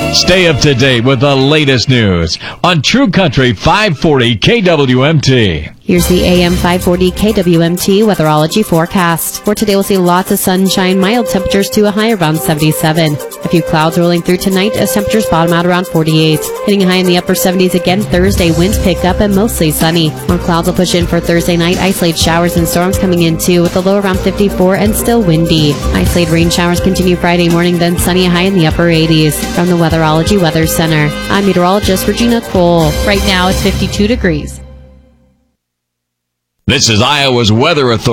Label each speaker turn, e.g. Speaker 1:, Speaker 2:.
Speaker 1: Stay up to date with the latest news on True Country 540 KWMT.
Speaker 2: Here's the AM 540 KWMT weatherology forecast. For today, we'll see lots of sunshine, mild temperatures to a high around 77. A few clouds rolling through tonight as temperatures bottom out around 48. Hitting high in the upper 70s again Thursday, winds pick up and mostly sunny. More clouds will push in for Thursday night, isolated showers and storms coming in too, with a low around 54 and still windy. Isolated rain showers continue Friday morning, then sunny, high in the upper 80s. From the Weatherology Weather Center, I'm meteorologist Regina Cole. Right now it's 52 degrees.
Speaker 1: This is Iowa's Weather Authority.